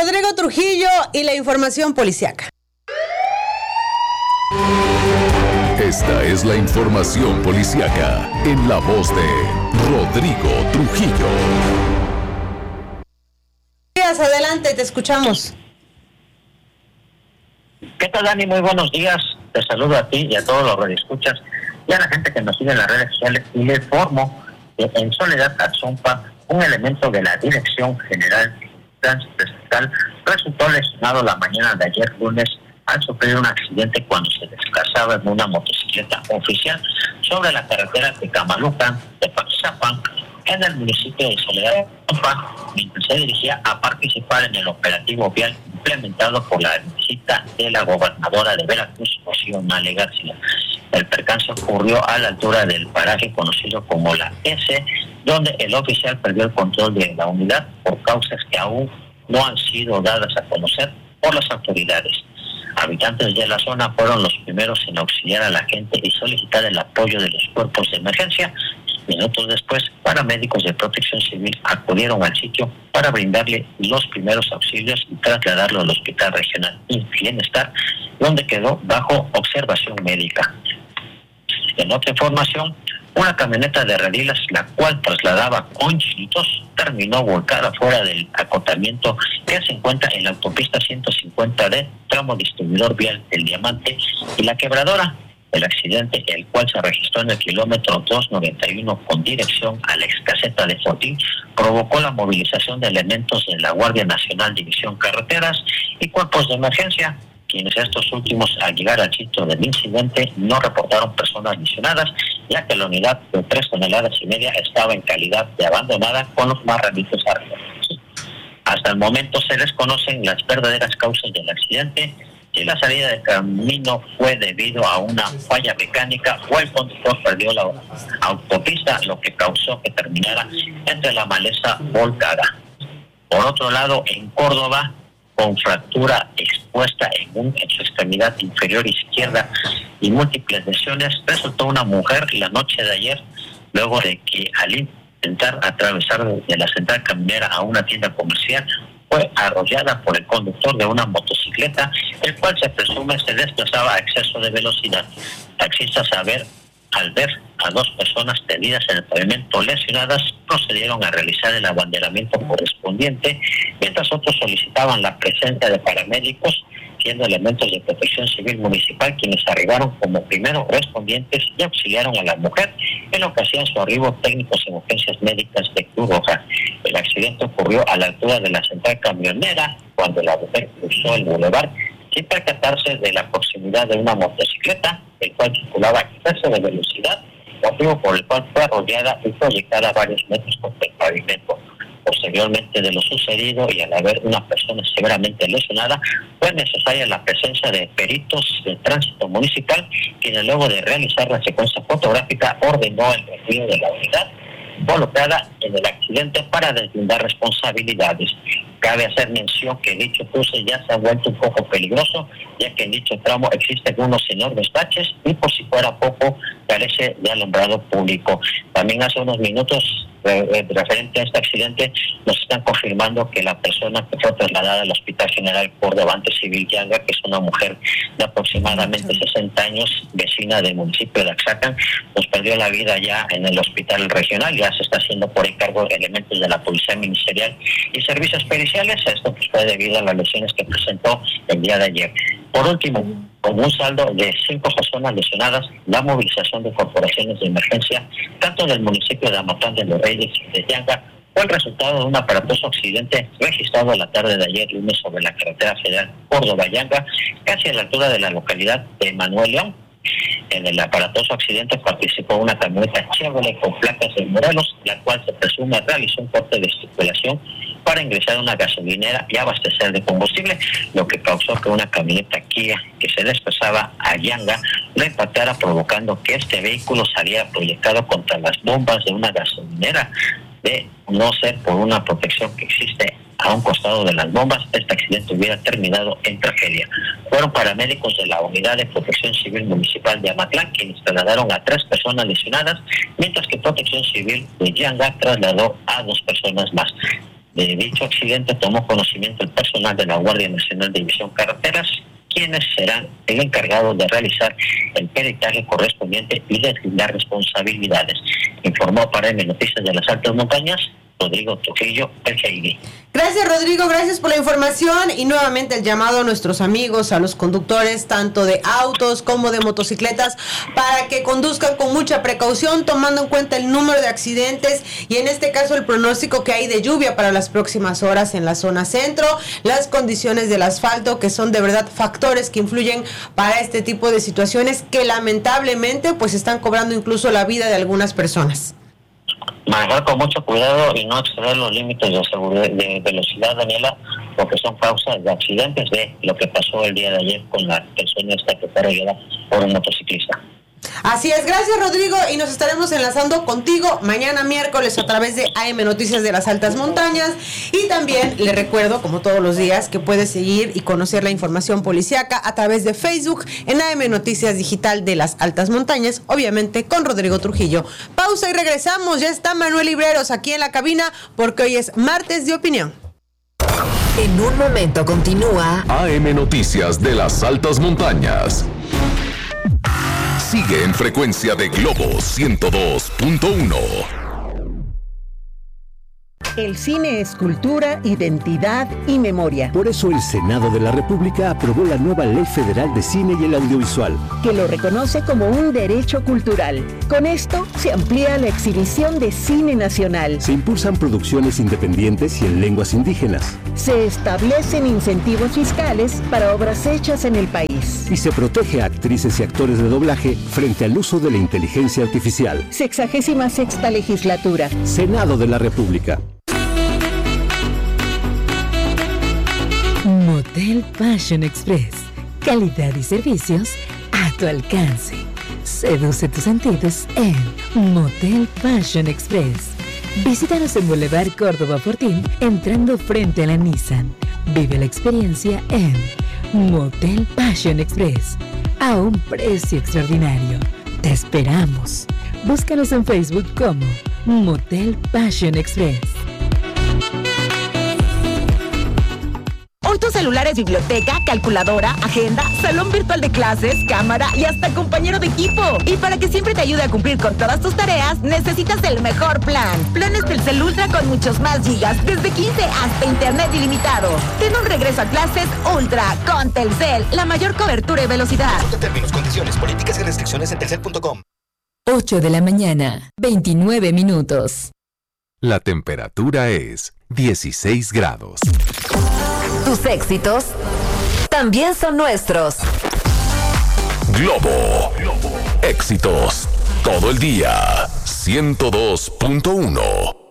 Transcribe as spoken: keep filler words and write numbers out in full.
Rodrigo Trujillo y la información policiaca. Esta es la información policiaca en la voz de Rodrigo Trujillo. Adelante, te escuchamos. ¿Qué tal, Dani? Muy buenos días. Te saludo a ti y a todos los radioescuchas y a la gente que nos sigue en las redes sociales, y le informo que en Soledad Atzompa, un elemento de la Dirección General de Tránsito Estatal resultó lesionado la mañana de ayer lunes al sufrir un accidente cuando se desplazaba en una motocicleta oficial sobre la carretera de Camalucan de Paxapan, en el municipio de Soledad Atzompa, mientras se dirigía a participar en el operativo vial implementado por la visita de la gobernadora de Veracruz, Rocío Nale García. El percance ocurrió a la altura del paraje conocido como la S, donde el oficial perdió el control de la unidad por causas que aún no han sido dadas a conocer por las autoridades. Habitantes de la zona fueron los primeros en auxiliar a la gente y solicitar el apoyo de los cuerpos de emergencia. Minutos después, paramédicos de Protección Civil acudieron al sitio para brindarle los primeros auxilios y trasladarlo al Hospital Regional Bienestar, donde quedó bajo observación médica. En otra información, una camioneta de Redilas, la cual trasladaba conchitos, terminó volcada fuera del acotamiento que se encuentra en la autopista ciento cincuenta D, tramo distribuidor vial del Diamante y la Quebradora. El accidente, el cual se registró en el kilómetro doscientos noventa y uno con dirección a la excaseta de Fortín, provocó la movilización de elementos de la Guardia Nacional División Carreteras y cuerpos de emergencia, quienes estos últimos, al llegar al sitio del incidente, no reportaron personas lesionadas, ya que la unidad de tres toneladas y media estaba en calidad de abandonada con los marranitos arriba. Hasta el momento se desconocen las verdaderas causas del accidente. Si la salida de camino fue debido a una falla mecánica o el conductor perdió la autopista, lo que causó que terminara entre la maleza volcada. Por otro lado, en Córdoba, con fractura expuesta en, un, en su extremidad inferior izquierda y múltiples lesiones, resultó una mujer la noche de ayer, luego de que al intentar atravesar de la central caminera a una tienda comercial, fue arrollada por el conductor de una motocicleta, el cual se presume se desplazaba a exceso de velocidad. Taxistas, a ver, al ver a dos personas tendidas en el pavimento lesionadas, procedieron a realizar el abanderamiento correspondiente, mientras otros solicitaban la presencia de paramédicos, siendo elementos de Protección Civil Municipal quienes arribaron como primeros respondientes y auxiliaron a la mujer, en lo que hacían su arribo técnicos en urgencias médicas de Cruz Roja. El accidente ocurrió a la altura de la central camionera, cuando la mujer cruzó el bulevar sin percatarse de la proximidad de una motocicleta, el cual circulaba a exceso de velocidad, motivo por el cual fue arrollada y proyectada a varios metros contra el pavimento. Posteriormente de lo sucedido y al haber una persona severamente lesionada, fue necesaria la presencia de peritos de tránsito municipal, quienes luego de realizar la secuencia fotográfica ordenó el retiro de la unidad involucrada en el accidente para deslindar responsabilidades. Cabe hacer mención que dicho cruce ya se ha vuelto un poco peligroso, ya que en dicho tramo existen unos enormes baches y por si fuera poco carece de alumbrado público. También hace unos minutos, eh, referente a este accidente, nos están confirmando que la persona que fue trasladada al Hospital General Córdoba Civil Yanga, que es una mujer de aproximadamente sesenta años, vecina del municipio de Axacan, pues perdió la vida ya en el hospital regional. Ya se está haciendo por encargo de elementos de la Policía Ministerial y servicios periciales. Esto pues, fue debido a las lesiones que presentó el día de ayer. Por último, con un saldo de cinco personas lesionadas, la movilización de corporaciones de emergencia, tanto del municipio de Amatán de los Reyes y de Yanga, fue el resultado de un aparatoso accidente registrado la tarde de ayer lunes sobre la carretera federal Córdoba-Yanga, casi a la altura de la localidad de Manuel León. En el aparatoso accidente participó una camioneta Chevrolet con placas de Morelos, la cual se presume realizó un corte de circulación para ingresar a una gasolinera y abastecer de combustible, lo que causó que una camioneta Kia que se desplazaba a Yanga lo impactara, provocando que este vehículo saliera proyectado contra las bombas de una gasolinera. De no ser por una protección que existe a un costado de las bombas, este accidente hubiera terminado en tragedia. Fueron paramédicos de la Unidad de Protección Civil Municipal de Amatlán quienes trasladaron a tres personas lesionadas, mientras que Protección Civil de Yanga trasladó a dos personas más. de dicho accidente tomó conocimiento el personal de la Guardia Nacional de División Carreteras, quienes serán el encargado de realizar el peritaje correspondiente y deslindar responsabilidades. Informó para M Noticias de las Altas Montañas, Rodrigo Trujillo, el G I D. Gracias, Rodrigo, gracias por la información y nuevamente el llamado a nuestros amigos, a los conductores tanto de autos como de motocicletas, para que conduzcan con mucha precaución, tomando en cuenta el número de accidentes y en este caso el pronóstico que hay de lluvia para las próximas horas en la zona centro, las condiciones del asfalto, que son de verdad factores que influyen para este tipo de situaciones que lamentablemente pues están cobrando incluso la vida de algunas personas. Manejar con mucho cuidado y no exceder los límites de seguridad, de velocidad, Daniela, porque son causas de accidentes de lo que pasó el día de ayer con la persona esta que fue arrollada por un motociclista. Así es, gracias Rodrigo, y nos estaremos enlazando contigo mañana miércoles a través de A M Noticias de las Altas Montañas, y también le recuerdo, como todos los días, que puede seguir y conocer la información policíaca a través de Facebook en A M Noticias Digital de las Altas Montañas, obviamente con Rodrigo Trujillo. Pausa y regresamos, ya está Manuel Libreros aquí en la cabina porque hoy es martes de opinión. En un momento continúa A M Noticias de las Altas Montañas. Sigue en frecuencia de Globo ciento dos punto uno. El cine es cultura, identidad y memoria. Por eso el Senado de la República aprobó la nueva Ley Federal de Cine y el Audiovisual, que lo reconoce como un derecho cultural. Con esto se amplía la exhibición de cine nacional. Se impulsan producciones independientes y en lenguas indígenas. Se establecen incentivos fiscales para obras hechas en el país. Y se protege a actrices y actores de doblaje frente al uso de la inteligencia artificial. Sexagésima sexta legislatura. Senado de la República. Motel Fashion Express. Calidad y servicios a tu alcance. Seduce tus sentidos en Motel Fashion Express. Visítanos en Boulevard Córdoba Fortín, entrando frente a la Nissan. Vive la experiencia en Motel Fashion Express. A un precio extraordinario. Te esperamos. Búscanos en Facebook como Motel Fashion Express. Hoy tu celular es biblioteca, calculadora, agenda, salón virtual de clases, cámara y hasta compañero de equipo. Y para que siempre te ayude a cumplir con todas tus tareas, necesitas el mejor plan. Planes Telcel Ultra con muchos más gigas, desde quince hasta internet ilimitado. Ten un regreso a clases Ultra con Telcel, la mayor cobertura y velocidad. Consulta términos, condiciones, políticas y restricciones en telcel punto com. ocho de la mañana, veintinueve minutos. La temperatura es dieciséis grados. tus éxitos también son nuestros. Globo. Éxitos todo el día. ciento dos punto uno.